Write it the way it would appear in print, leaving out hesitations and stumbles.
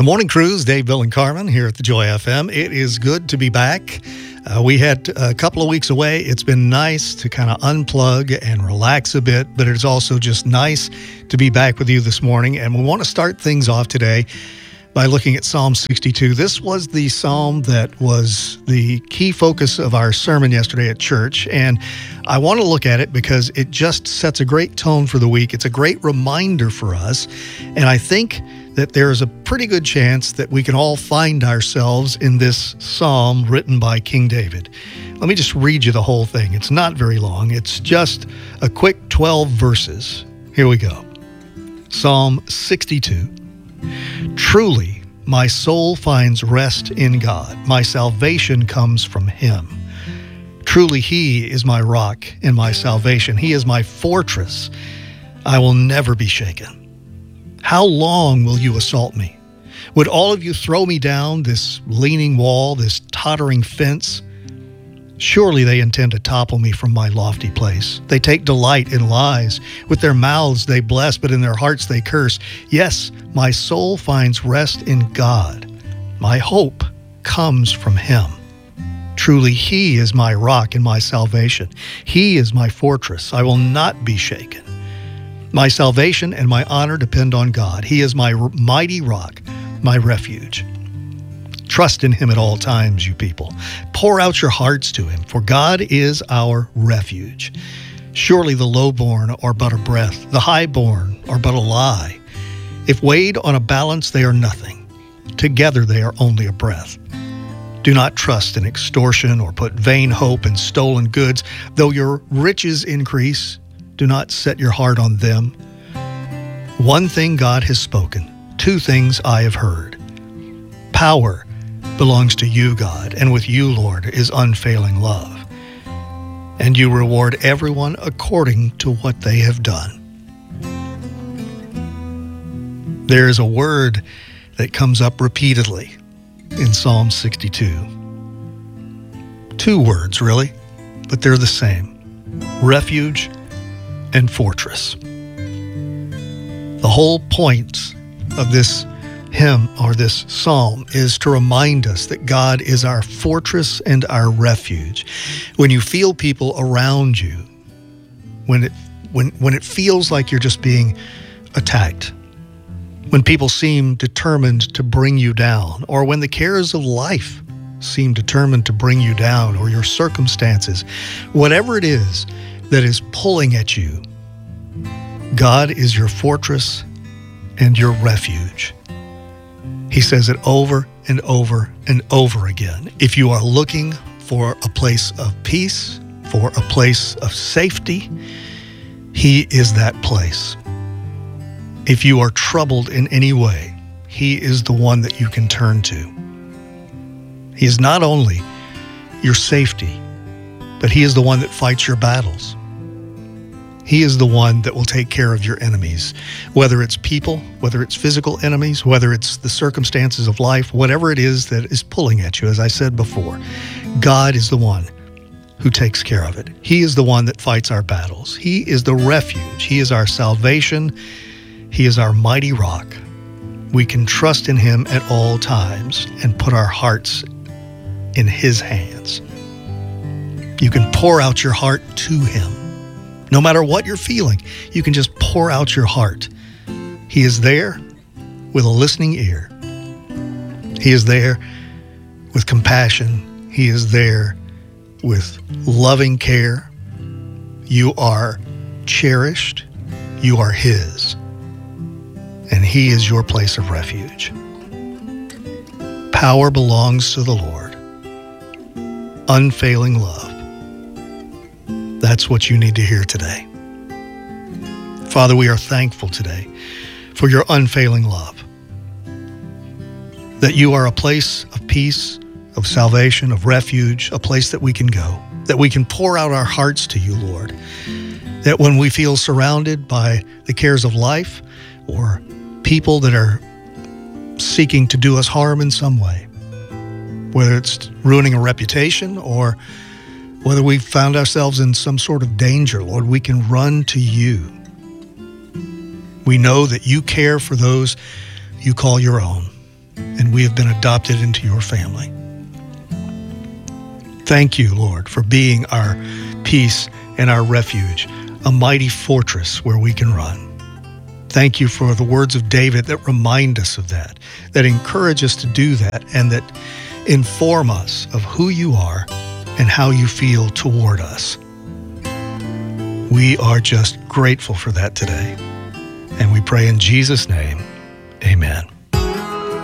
The Morning Cruise, Dave, Bill, and Carmen here at the Joy FM. It is good to be back. We had a couple of weeks away. It's been nice to kind of unplug and relax a bit, but it's also just nice to be back with you this morning. And we want to start things off today by looking at Psalm 62. This was the psalm that was the key focus of our sermon yesterday at church, and I want to look at it because it just sets a great tone for the week. It's a great reminder for us, and I think that there's a pretty good chance that we can all find ourselves in this psalm written by King David. Let me just read you the whole thing. It's not very long. It's just a quick 12 verses. Here we go. Psalm 62. Truly, my soul finds rest in God. My salvation comes from Him. Truly, He is my rock and my salvation. He is my fortress. I will never be shaken. How long will you assault me? Would all of you throw me down this leaning wall, this tottering fence? Surely they intend to topple me from my lofty place. They take delight in lies. With their mouths they bless, but in their hearts they curse. Yes, my soul finds rest in God. My hope comes from Him. Truly, He is my rock and my salvation. He is my fortress. I will not be shaken. My salvation and my honor depend on God. He is my mighty rock, my refuge. Trust in Him at all times, you people. Pour out your hearts to Him, for God is our refuge. Surely the lowborn are but a breath, the highborn are but a lie. If weighed on a balance, they are nothing. Together they are only a breath. Do not trust in extortion or put vain hope in stolen goods. Though your riches increase, do not set your heart on them. One thing God has spoken, two things I have heard. Power belongs to you, God, and with you, Lord, is unfailing love. And you reward everyone according to what they have done. There is a word that comes up repeatedly in Psalm 62. Two words, really, but they're the same. Refuge and fortress. The whole point of this hymn or this psalm is to remind us that God is our fortress and our refuge. When you feel people around you, when it feels like you're just being attacked, when people seem determined to bring you down, or when the cares of life seem determined to bring you down, or your circumstances, whatever it is that is pulling at you, God is your fortress and your refuge. He says it over and over and over again. If you are looking for a place of peace, for a place of safety, He is that place. If you are troubled in any way, He is the one that you can turn to. He is not only your safety, but He is the one that fights your battles. He is the one that will take care of your enemies, whether it's people, whether it's physical enemies, whether it's the circumstances of life, whatever it is that is pulling at you. As I said before, God is the one who takes care of it. He is the one that fights our battles. He is the refuge. He is our salvation. He is our mighty rock. We can trust in Him at all times and put our hearts in His hands. You can pour out your heart to Him. No matter what you're feeling, you can just pour out your heart. He is there with a listening ear. He is there with compassion. He is there with loving care. You are cherished. You are His. And He is your place of refuge. Power belongs to the Lord. Unfailing love. That's what you need to hear today. Father, we are thankful today for your unfailing love. That you are a place of peace, of salvation, of refuge, a place that we can go, that we can pour out our hearts to you, Lord. That when we feel surrounded by the cares of life or people that are seeking to do us harm in some way, whether it's ruining a reputation or whether we've found ourselves in some sort of danger, Lord, we can run to you. We know that you care for those you call your own. and we have been adopted into your family. Thank you, Lord, for being our peace and our refuge, a mighty fortress where we can run. Thank you for the words of David that remind us of that encourage us to do that, and that inform us of who you are and how you feel toward us. We are just grateful for that today. And we pray in Jesus' name, amen.